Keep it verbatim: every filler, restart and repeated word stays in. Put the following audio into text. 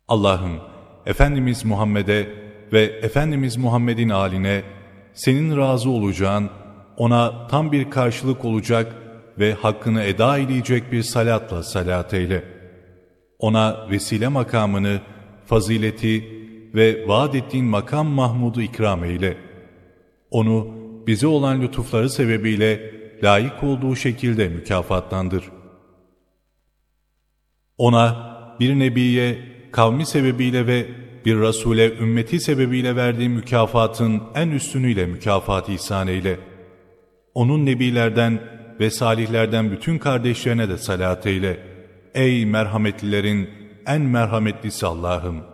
Allah'ım, Efendimiz Muhammed'e ve Efendimiz Muhammed'in âline, senin razı olacağın, ona tam bir karşılık olacak ve hakkını eda edecek bir salatla salat eyle. Ona vesile makamını, fazileti ve vaat ettiğin makam Mahmud'u ikram eyle. Onu bize olan lütufları sebebiyle layık olduğu şekilde mükafatlandır. Ona bir nebiye kavmi sebebiyle ve bir Rasule ümmeti sebebiyle verdiği mükafatın en üstünüyle mükafat ihsan eyle. Onun nebilerden ve salihlerden bütün kardeşlerine de salat eyle. Ey merhametlilerin en merhametlisi Allah'ım!